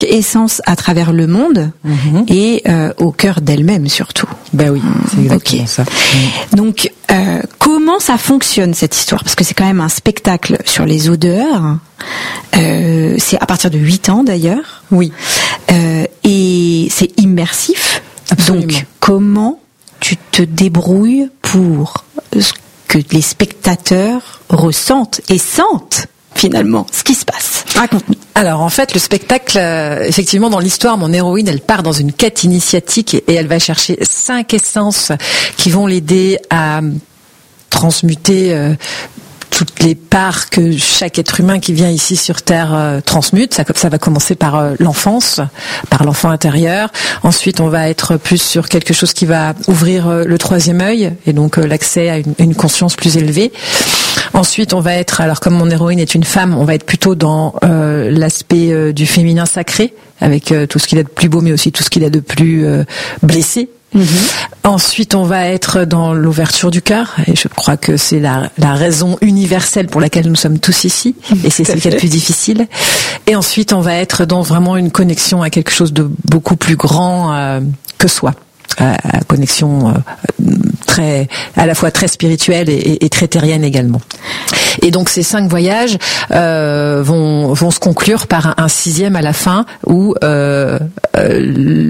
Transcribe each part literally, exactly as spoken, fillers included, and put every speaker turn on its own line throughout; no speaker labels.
essence à travers le monde mmh. et euh, au cœur d'elle-même surtout.
Ben oui, c'est exactement
okay.
ça.
Mmh. Donc, euh, comment ça fonctionne cette histoire ? Parce que c'est quand même un spectacle sur les odeurs. Euh, c'est à partir de huit ans d'ailleurs.
Oui.
Euh, et c'est immersif.
Absolument.
Donc, comment tu te débrouilles pour que les spectateurs ressentent et sentent finalement ce qui se passe? Raconte-nous.
Alors en fait, le spectacle, euh, effectivement, dans l'histoire, mon héroïne, elle part dans une quête initiatique et, et elle va chercher cinq essences qui vont l'aider à transmuter euh, toutes les parts que chaque être humain qui vient ici sur Terre euh, transmute. Ça, ça va commencer par euh, l'enfance, par l'enfant intérieur. Ensuite, on va être plus sur quelque chose qui va ouvrir euh, le troisième œil et donc euh, l'accès à une, une conscience plus élevée. Ensuite, on va être, alors comme mon héroïne est une femme, on va être plutôt dans euh, l'aspect euh, du féminin sacré, avec euh, tout ce qu'il a de plus beau, mais aussi tout ce qu'il a de plus euh, blessé. Mmh. Ensuite, on va être dans l'ouverture du cœur, et je crois que c'est la, la raison universelle pour laquelle nous sommes tous ici, et c'est celle qui est le plus difficile. Et ensuite, on va être dans vraiment une connexion à quelque chose de beaucoup plus grand euh, que soi. À connexion euh, très, à la fois très spirituelle et, et, et très terrienne également. Et donc ces cinq voyages euh, vont vont se conclure par un, un sixième à la fin où euh, euh,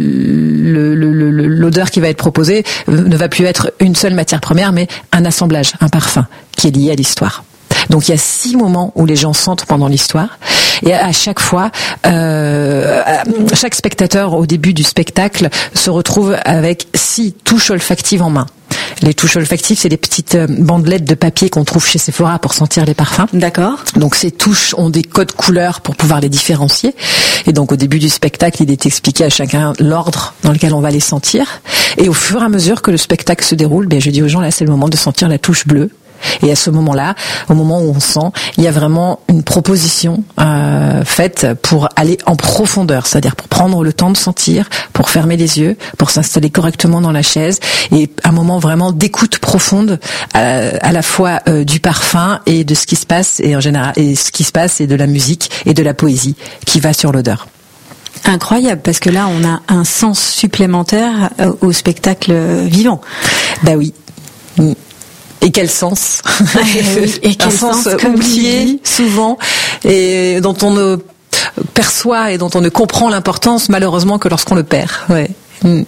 le, le, le, l'odeur qui va être proposée ne va plus être une seule matière première, mais un assemblage, un parfum qui est lié à l'histoire. Donc il y a six moments où les gens sentent pendant l'histoire, et à chaque fois, euh, chaque spectateur au début du spectacle se retrouve avec six touches olfactives en main. Les touches olfactives, c'est les petites bandelettes de papier qu'on trouve chez Sephora pour sentir les parfums.
D'accord.
Donc ces touches ont des codes couleurs pour pouvoir les différencier. Et donc au début du spectacle, il est expliqué à chacun l'ordre dans lequel on va les sentir. Et au fur et à mesure que le spectacle se déroule, ben je dis aux gens, là c'est le moment de sentir la touche bleue. Et à ce moment-là, au moment où on sent, il y a vraiment une proposition euh, faite pour aller en profondeur, c'est-à-dire pour prendre le temps de sentir, pour fermer les yeux, pour s'installer correctement dans la chaise, et un moment vraiment d'écoute profonde, euh, à la fois euh, du parfum et de ce qui se passe, et en général, et ce qui se passe et de la musique et de la poésie qui va sur l'odeur.
Incroyable, parce que là, on a un sens supplémentaire au spectacle vivant.
Bah oui. Mm. Et quel sens?
Et quel
un sens,
sens
oublié souvent et dont on ne perçoit et dont on ne comprend l'importance malheureusement que lorsqu'on le perd. Ouais. Mmh.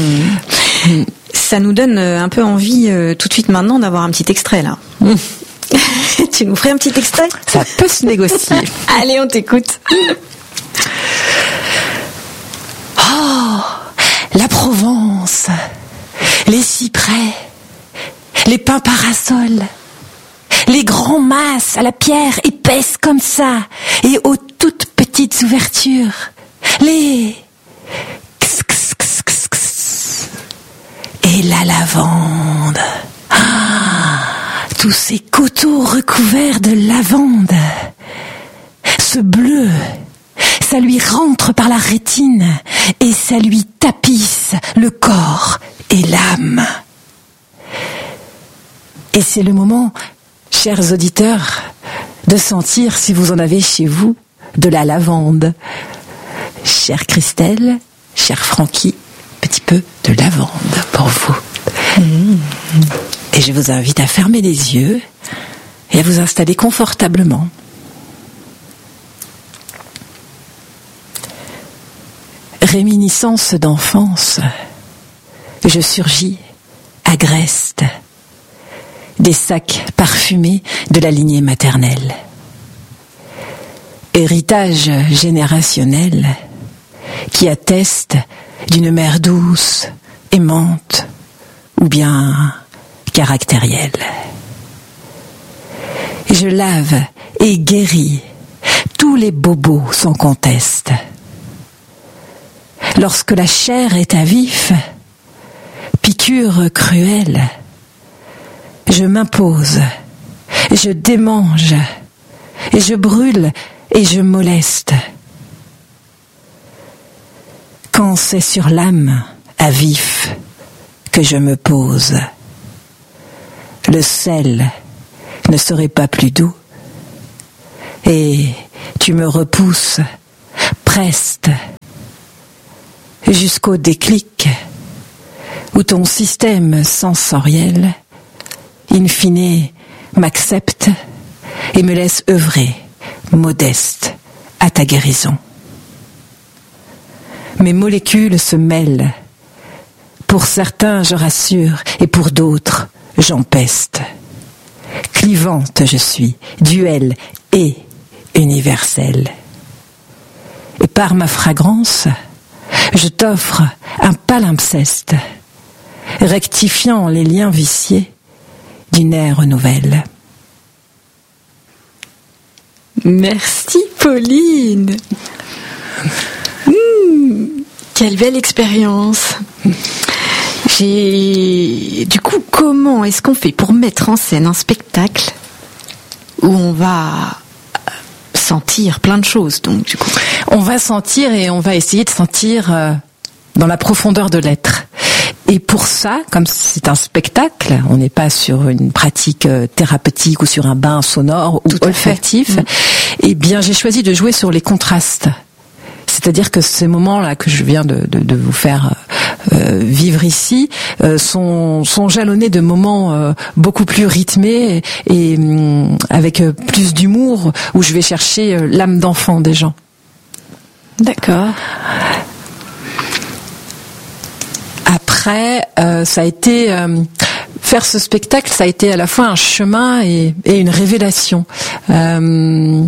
Mmh. Ça nous donne un peu envie euh, tout de suite maintenant d'avoir un petit extrait là. Mmh. Tu nous ferais un petit extrait?
Ça peut se négocier.
Allez, on t'écoute.
Oh, la Provence, les cyprès, les pins parasols, les grands masses à la pierre épaisse comme ça, et aux toutes petites ouvertures, les kss, kss, kss, kss, kss. Et la lavande, ah, tous ces coteaux recouverts de lavande, ce bleu, ça lui rentre par la rétine et ça lui tapisse le corps et l'âme. Et c'est le moment, chers auditeurs, de sentir, si vous en avez chez vous, de la lavande. Chère Christelle, chère Francky, petit peu de lavande pour vous. Mmh. Et je vous invite à fermer les yeux et à vous installer confortablement. Réminiscence d'enfance, je surgis, agreste, des sacs parfumés de la lignée maternelle. Héritage générationnel qui atteste d'une mère douce, aimante ou bien caractérielle. Je lave et guéris tous les bobos sans conteste. Lorsque la chair est à vif, piqûre cruelle, je m'impose, je démange, et je brûle et je moleste. Quand c'est sur l'âme, à vif, que je me pose, le sel ne serait pas plus doux, et tu me repousses, preste, jusqu'au déclic où ton système sensoriel, in fine, m'accepte et me laisse œuvrer, modeste, à ta guérison. Mes molécules se mêlent. Pour certains, je rassure, et pour d'autres, j'empeste. Clivante je suis, duel et universelle. Et par ma fragrance, je t'offre un palimpseste, rectifiant les liens viciés d'une ère nouvelle.
Merci Pauline. Mmh, quelle belle expérience. J'ai... Du coup, comment est-ce qu'on fait pour mettre en scène un spectacle où on va sentir plein de choses, donc du coup
on va sentir et on va essayer de sentir euh, dans la profondeur de l'être. Et pour ça, comme c'est un spectacle, on n'est pas sur une pratique euh, thérapeutique ou sur un bain sonore ou olfactif, mmh. eh bien j'ai choisi de jouer sur les contrastes. C'est-à-dire que ces moments-là que je viens de, de, de vous faire euh, vivre ici euh, sont, sont jalonnés de moments euh, beaucoup plus rythmés et, et euh, avec euh, plus d'humour, où je vais chercher euh, l'âme d'enfant des gens.
D'accord.
Après, euh, ça a été... Euh, faire ce spectacle, ça a été à la fois un chemin et, et une révélation. Euh,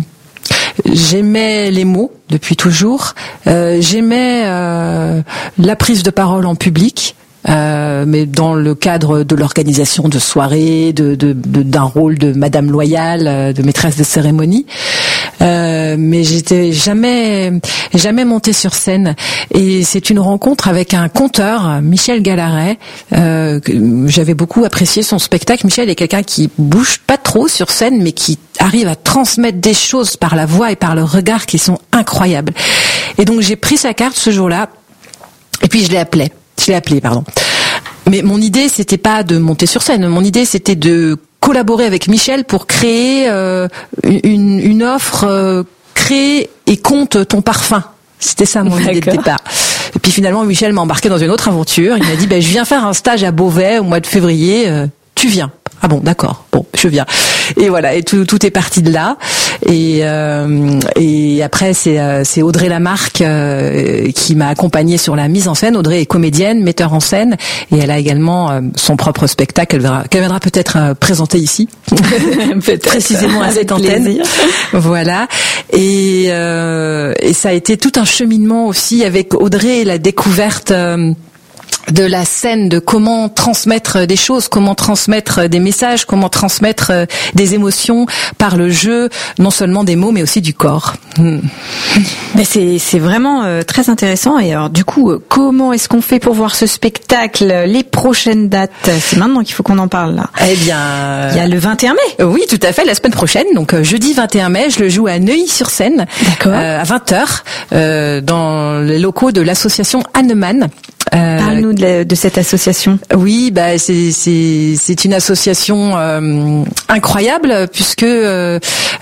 J'aimais les mots depuis toujours. Euh, j'aimais euh, la prise de parole en public, euh, mais dans le cadre de l'organisation de soirées, de, de, de, d'un rôle de Madame Loyale, de maîtresse de cérémonie. Euh, mais j'étais jamais jamais montée sur scène, et c'est une rencontre avec un conteur, Michel Gallaret. Euh, j'avais beaucoup apprécié son spectacle. Michel est quelqu'un qui bouge pas trop sur scène, mais qui arrive à transmettre des choses par la voix et par le regard qui sont incroyables. Et donc j'ai pris sa carte ce jour-là, et puis je l'ai appelé. Je l'ai appelé, pardon. Mais mon idée, c'était pas de monter sur scène. Mon idée, c'était de collaborer avec Michel pour créer euh, une, une offre, euh, crée et compte ton parfum. C'était ça mon idée de départ. Et puis finalement, Michel m'a embarqué dans une autre aventure. Il m'a dit, ben, je viens faire un stage à Beauvais au mois de février. Euh, tu viens? Ah bon, d'accord. Bon, je viens. Et voilà, et tout, tout est parti de là. Et, euh, et après, c'est, euh, c'est Audrey Lamarque euh, qui m'a accompagnée sur la mise en scène. Audrey est comédienne, metteur en scène, et elle a également euh, son propre spectacle qu'elle, verra, qu'elle viendra peut-être euh, présenter ici, peut-être, précisément à cette antenne. Voilà. Et, euh, et ça a été tout un cheminement aussi avec Audrey, la découverte. Euh, de la scène, de comment transmettre des choses, comment transmettre des messages, comment transmettre des émotions par le jeu, non seulement des mots mais aussi du corps. Hmm.
Mais c'est c'est vraiment euh, très intéressant. Et alors du coup, euh, comment est-ce qu'on fait pour voir ce spectacle? Les prochaines dates, c'est maintenant qu'il faut qu'on en parle là.
Eh bien,
il y a le vingt et un mai.
Oui, tout à fait, la semaine prochaine. Donc euh, jeudi vingt et un mai, je le joue à Neuilly-sur-Seine.
D'accord.
Euh, à vingt heures euh, dans les locaux de l'association Hahnemann.
Euh, Parle-nous de, la, de cette association.
Oui, bah c'est c'est c'est une association euh, incroyable, puisque euh,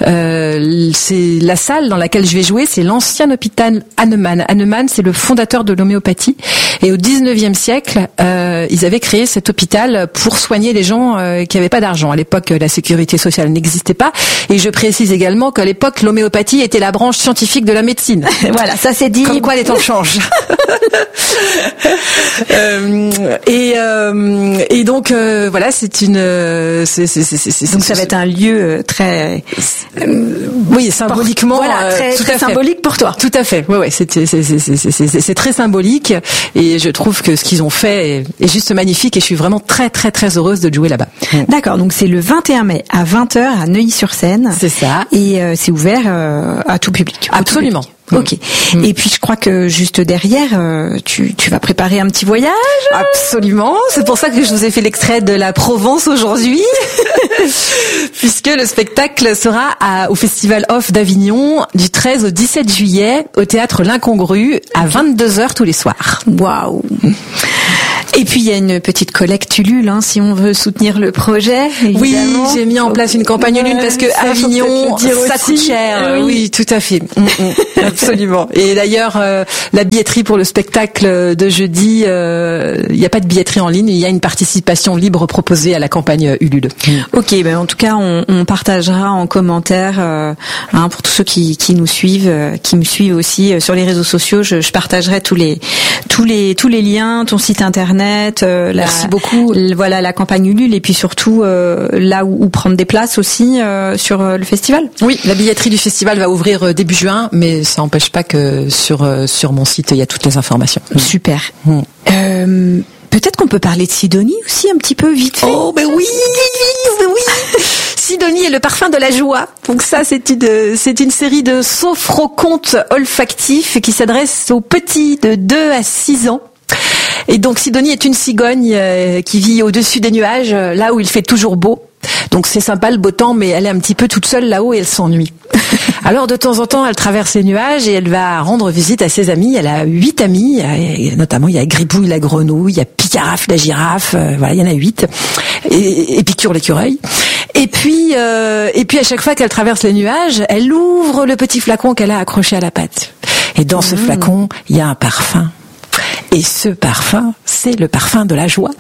euh, c'est la salle dans laquelle je vais jouer, c'est l'ancien hôpital Hahnemann. Hahnemann, c'est le fondateur de l'homéopathie, et au dix-neuvième siècle, euh, ils avaient créé cet hôpital pour soigner les gens euh, qui n'avaient pas d'argent. À l'époque, la sécurité sociale n'existait pas, et je précise également qu'à l'époque, l'homéopathie était la branche scientifique de la médecine.
Voilà, ça c'est dit.
Comme quoi les temps changent. euh, et, euh, et donc euh, voilà, c'est une. C'est, c'est, c'est, c'est,
donc ça va être un lieu très.
Euh, oui, symboliquement.
Voilà, très,
tout
très
à fait.
symbolique pour toi.
Tout à fait. Ouais, ouais, c'est, c'est, c'est, c'est, c'est, c'est, c'est très symbolique, et je trouve que ce qu'ils ont fait est, est juste magnifique, et je suis vraiment très, très, très heureuse de jouer là-bas.
D'accord. Donc c'est le vingt et un mai à vingt heures à Neuilly-sur-Seine.
C'est ça.
Et euh, c'est ouvert euh, à tout public.
Absolument.
Tout public. Ok. Mmh. Et puis je crois que juste derrière, euh, tu, tu vas préparer un petit voyage.
Absolument. C'est pour ça que je vous ai fait l'extrait de la Provence aujourd'hui, puisque le spectacle sera à, au Festival Off d'Avignon du treize au dix-sept juillet au théâtre L'Incongru à vingt-deux heures tous les soirs.
Waouh. Et puis il y a une petite collecte Ulule, hein, si on veut soutenir le projet. Évidemment.
Oui, j'ai mis en place une campagne Ulule parce que ça, Avignon, ça coûte cher. Oui. oui, tout à fait. Mmh, mmh, absolument. Et d'ailleurs, euh, la billetterie pour le spectacle de jeudi, euh, il n'y a pas de billetterie en ligne, il y a une participation libre proposée à la campagne Ulule. Mmh.
Ok, ben en tout cas, on, on partagera en commentaire euh, hein, pour tous ceux qui, qui nous suivent, euh, qui me suivent aussi euh, sur les réseaux sociaux. Je, je partagerai tous les tous les tous les liens, ton site internet. Euh, la,
Merci beaucoup.
l- voilà la campagne Ulule et puis surtout euh, là où, où prendre des places aussi euh, sur euh, le festival.
Oui, la billetterie du festival va ouvrir euh, début juin, mais ça n'empêche pas que sur euh, sur mon site il y a toutes les informations.
Super.
Mmh.
Euh, peut-être qu'on peut parler de Sidonie aussi un petit peu vite fait.
Oh ben oui, oui, oui. Sidonie est le parfum de la joie. Donc ça, c'est une c'est une série de sophrocontes olfactifs qui s'adresse aux petits de deux à six ans. Et donc Sidonie est une cigogne euh, qui vit au-dessus des nuages, euh, là où il fait toujours beau. Donc c'est sympa le beau temps, mais elle est un petit peu toute seule là-haut et elle s'ennuie. Alors de temps en temps, elle traverse les nuages et elle va rendre visite à ses amis. Elle a huit amis, et notamment il y a Gribouille la grenouille, il y a Picaraf la girafe, euh, voilà, il y en a huit. Et, et Picure l'écureuil. Et puis, euh, et puis à chaque fois qu'elle traverse les nuages, elle ouvre le petit flacon qu'elle a accroché à la patte. Et dans ce flacon, il y a un parfum. Et ce parfum, c'est le parfum de la joie.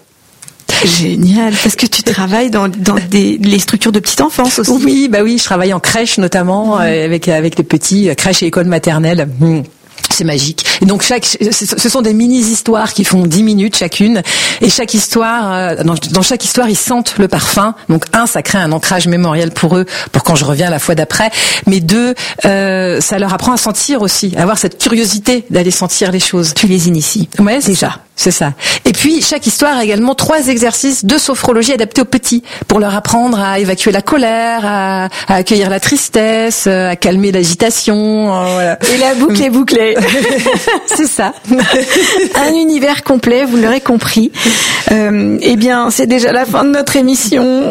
Génial, parce que tu travailles dans, dans des, les structures de petite enfance aussi.
Oui, bah oui, je travaille en crèche notamment, mmh. euh, avec avec les petits, euh, crèche et école maternelle. Mmh. C'est magique. Et donc chaque, ce sont des mini-histoires qui font dix minutes chacune. Et chaque histoire, dans, dans chaque histoire, ils sentent le parfum. Donc un, ça crée un ancrage mémoriel pour eux, pour quand je reviens la fois d'après. Mais deux, euh, ça leur apprend à sentir aussi, à avoir cette curiosité d'aller sentir les choses.
Tu les inities.
Ouais, c'est ça. C'est ça. Et puis, chaque histoire a également trois exercices de sophrologie adaptés aux petits pour leur apprendre à évacuer la colère, à, à accueillir la tristesse, à calmer l'agitation. Euh, voilà.
Et la boucle est bouclée.
C'est ça.
Un univers complet, vous l'aurez compris. Euh, eh bien, c'est déjà la fin de notre émission.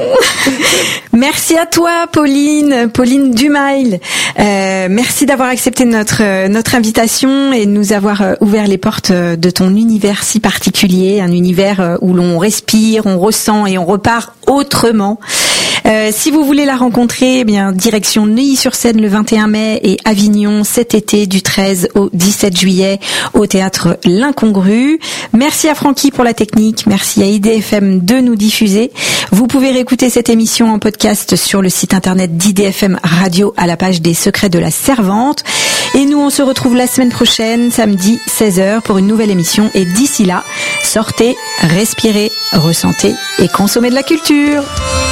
Merci à toi, Pauline, Pauline Dumail. Euh, merci d'avoir accepté notre notre invitation et de nous avoir ouvert les portes de ton univers si particulier, un univers où l'on respire, on ressent et on repart autrement. Euh, si vous voulez la rencontrer, eh bien direction Neuilly-sur-Seine le vingt et un mai et Avignon cet été du treize au dix-sept juillet au théâtre L'Incongru. Merci à Francky pour la technique, merci à I D F M de nous diffuser. Vous pouvez réécouter cette émission en podcast sur le site internet d'I D F M Radio à la page des secrets de la servante. Et nous on se retrouve la semaine prochaine, samedi seize heures pour une nouvelle émission et d'ici là, sortez, respirez, ressentez et consommez de la culture.